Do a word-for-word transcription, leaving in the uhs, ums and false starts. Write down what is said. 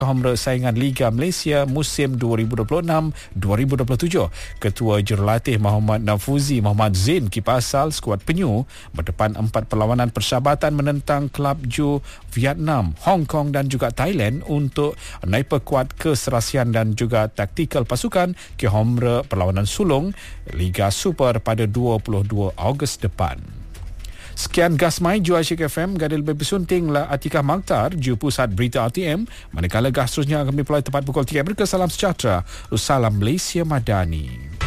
Homre saingan Liga Malaysia musim dua ribu dua puluh enam dua ribu dua puluh tujuh. Ketua Jurulatih Muhammad Nafuzi Muhammad Zain kipas asal skuad penyu berdepan empat perlawanan persahabatan menentang klub Ju Vietnam, Hong Kong dan juga Thailand untuk naik perkuat keserasian dan juga taktikal pasukan ke Homre perlawanan sulung Liga Super pada dua puluh dua Ogos depan. Sekian Gasmai Jual Syik F M. Gadil lebih suntinglah Atikah Maktar Ju Pusat Berita R T M. Manakala gas terusnya akan dimulai tepat pukul tiga. Berkesalam sejahtera. Salam Malaysia Madani.